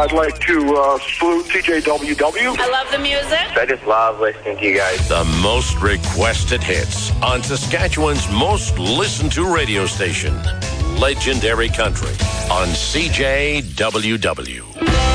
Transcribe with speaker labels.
Speaker 1: I'd like to salute TJWW.
Speaker 2: I love the music.
Speaker 3: I just love listening to you guys.
Speaker 4: The most requested hits on Saskatchewan's most listened to radio station, Legendary Country on CJWW.